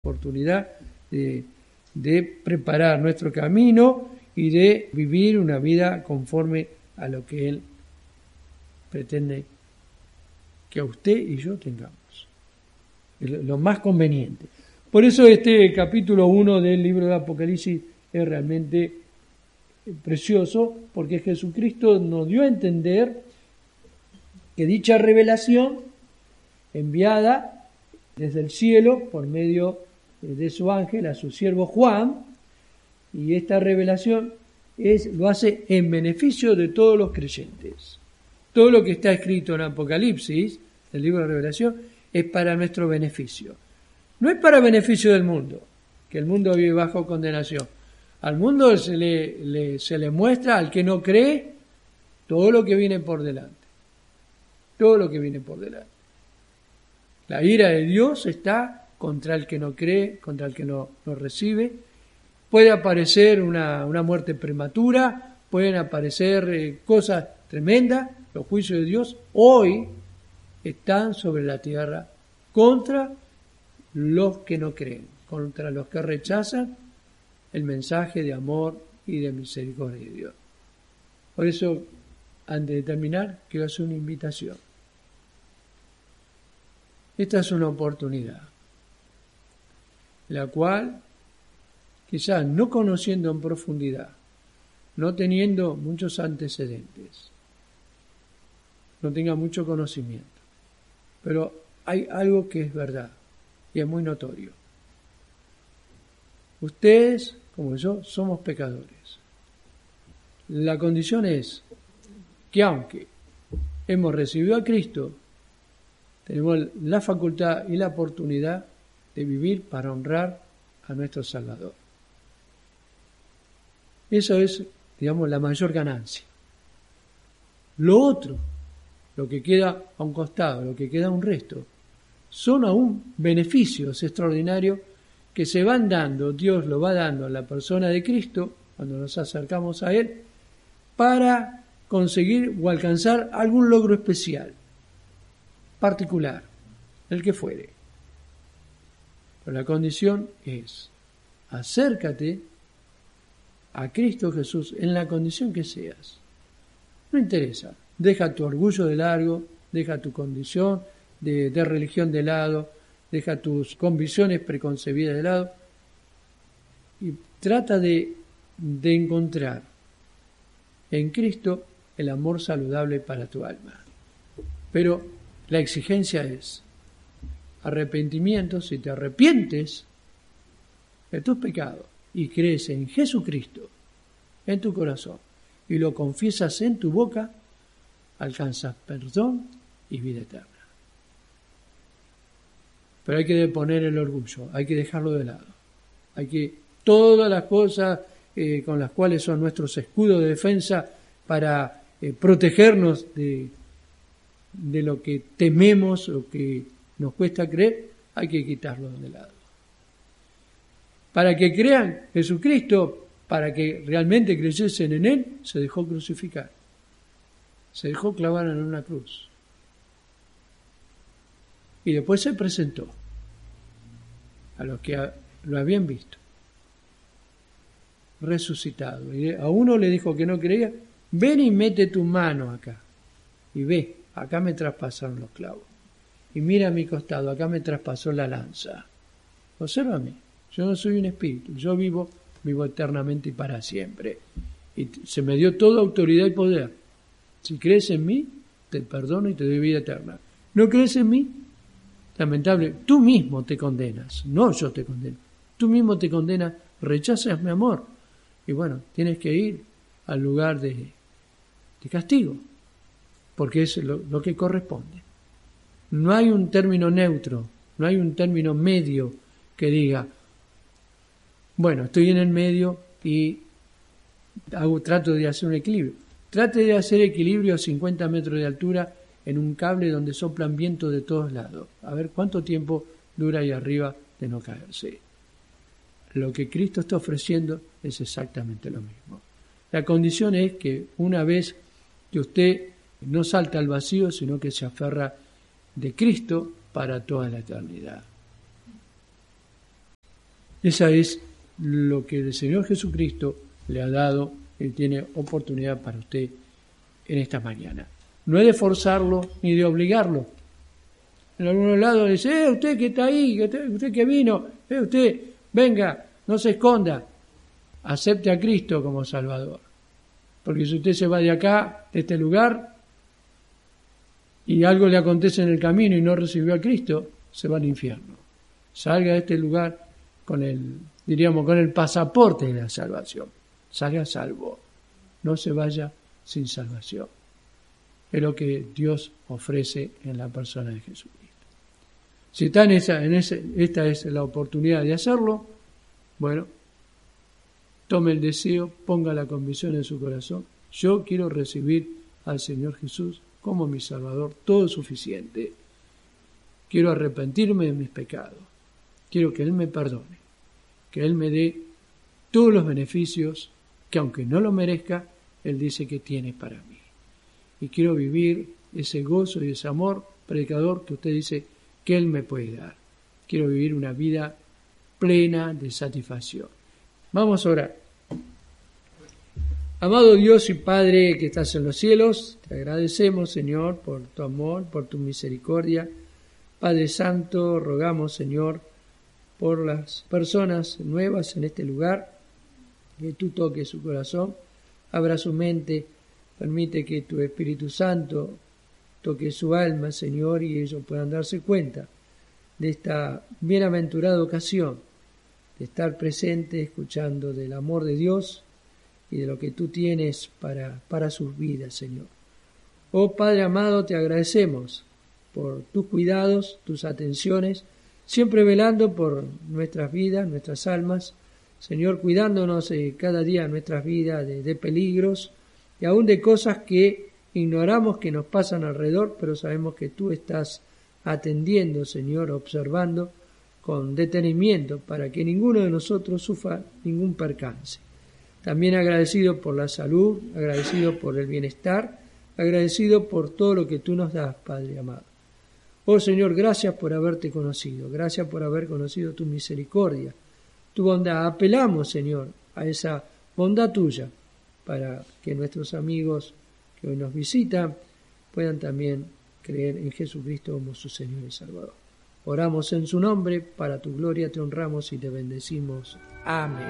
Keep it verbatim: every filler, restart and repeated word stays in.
oportunidad de, de preparar nuestro camino y de vivir una vida conforme a lo que Él pretende que a usted y yo tengamos. Lo más conveniente. Por eso este capítulo uno del libro de Apocalipsis es realmente precioso, porque Jesucristo nos dio a entender que dicha revelación enviada desde el cielo por medio de su ángel a su siervo Juan, y esta revelación es, lo hace en beneficio de todos los creyentes. Todo lo que está escrito en Apocalipsis, el libro de Revelación, es para nuestro beneficio. No es para beneficio del mundo, que el mundo vive bajo condenación. Al mundo se le, le, se le muestra, al que no cree, todo lo que viene por delante. Todo lo que viene por delante. La ira de Dios está contra el que no cree, contra el que no, no recibe. Puede aparecer una, una muerte prematura, pueden aparecer eh, cosas tremendas. Los juicios de Dios hoy están sobre la tierra contra los que no creen, contra los que rechazan el mensaje de amor y de misericordia de Dios. Por eso, antes de terminar, quiero hacer una invitación. Esta es una oportunidad, la cual, quizás no conociendo en profundidad, no teniendo muchos antecedentes, no tenga mucho conocimiento, pero hay algo que es verdad y es muy notorio. Ustedes, como yo, somos pecadores. La condición es que aunque hemos recibido a Cristo, tenemos la facultad y la oportunidad de vivir para honrar a nuestro Salvador. Eso es, digamos, la mayor ganancia. Lo otro, lo que queda a un costado, lo que queda a un resto, son aún beneficios extraordinarios que se van dando, Dios lo va dando a la persona de Cristo, cuando nos acercamos a Él, para conseguir o alcanzar algún logro especial, particular, el que fuere. Pero la condición es, acércate a Cristo Jesús en la condición que seas. No interesa, deja tu orgullo de largo, deja tu condición de, de religión de lado, deja tus convicciones preconcebidas de lado y trata de, de encontrar en Cristo el amor saludable para tu alma. Pero la exigencia es arrepentimiento. Si te arrepientes de tus pecados y crees en Jesucristo en tu corazón y lo confiesas en tu boca, alcanzas perdón y vida eterna. Pero hay que deponer el orgullo, hay que dejarlo de lado. Hay que, todas las cosas eh, con las cuales son nuestros escudos de defensa para eh, protegernos de, de lo que tememos o que nos cuesta creer, hay que quitarlo de lado. Para que crean Jesucristo, para que realmente creyesen en Él, se dejó crucificar. Se dejó clavar en una cruz. Y después se presentó a los que lo habían visto, resucitado. Y a uno le dijo que no creía, ven y mete tu mano acá. Y ve, acá me traspasaron los clavos. Y mira a mi costado, acá me traspasó la lanza. Obsérvame, yo no soy un espíritu, yo vivo, vivo eternamente y para siempre. Y se me dio toda autoridad y poder. Si crees en mí, te perdono y te doy vida eterna. ¿No crees en mí? Lamentable, tú mismo te condenas, no yo te condeno. Tú mismo te condenas, rechazas mi amor. Y bueno, tienes que ir al lugar de, de castigo, porque es lo, lo que corresponde. No hay un término neutro, no hay un término medio que diga, bueno, estoy en el medio y hago, trato de hacer un equilibrio. Trate de hacer equilibrio a cincuenta metros de altura en un cable donde soplan vientos de todos lados. A ver cuánto tiempo dura ahí arriba de no caerse. Lo que Cristo está ofreciendo es exactamente lo mismo. La condición es que una vez que usted no salta al vacío, sino que se aferra de Cristo para toda la eternidad. Esa es lo que el Señor Jesucristo le ha dado y tiene oportunidad para usted en esta mañana. No es de forzarlo ni de obligarlo. En algunos lados dice, eh, usted que está ahí, usted, usted que vino, eh, usted, venga, no se esconda. Acepte a Cristo como Salvador. Porque si usted se va de acá, de este lugar, y algo le acontece en el camino y no recibió a Cristo, se va al infierno. Salga de este lugar con el, diríamos, con el pasaporte de la salvación. Salga salvo. No se vaya sin salvación. Es lo que Dios ofrece en la persona de Jesucristo. Si está en esa, en ese, esta es la oportunidad de hacerlo, bueno, tome el deseo, ponga la convicción en su corazón. Yo quiero recibir al Señor Jesús como mi Salvador, todo suficiente. Quiero arrepentirme de mis pecados. Quiero que Él me perdone, que Él me dé todos los beneficios que, aunque no lo merezca, Él dice que tiene para mí. Y quiero vivir ese gozo y ese amor predicador que usted dice que Él me puede dar. Quiero vivir una vida plena de satisfacción. Vamos a orar. Amado Dios y Padre que estás en los cielos, te agradecemos, Señor, por tu amor, por tu misericordia. Padre Santo, rogamos, Señor, por las personas nuevas en este lugar, que tú toques su corazón, abra su mente, permite que tu Espíritu Santo toque su alma, Señor, y ellos puedan darse cuenta de esta bienaventurada ocasión de estar presente, escuchando del amor de Dios y de lo que tú tienes para, para sus vidas, Señor. Oh Padre amado, te agradecemos por tus cuidados, tus atenciones, siempre velando por nuestras vidas, nuestras almas, Señor, cuidándonos eh, cada día nuestras vidas de, de peligros y aún de cosas que ignoramos que nos pasan alrededor, pero sabemos que tú estás atendiendo, Señor, observando con detenimiento para que ninguno de nosotros sufra ningún percance. También agradecido por la salud, agradecido por el bienestar, agradecido por todo lo que tú nos das, Padre amado. Oh Señor, gracias por haberte conocido, gracias por haber conocido tu misericordia, tu bondad. Apelamos, Señor, a esa bondad tuya para que nuestros amigos que hoy nos visitan puedan también creer en Jesucristo como su Señor y Salvador. Oramos en su nombre, para tu gloria te honramos y te bendecimos. Amén.